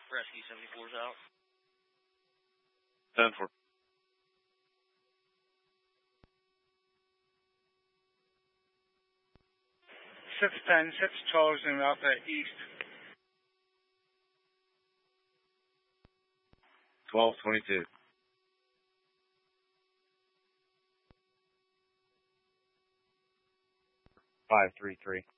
Rescue 74's out. 10-4. 610, 6 Charles and Alpha East. 12-22. 5-3-3.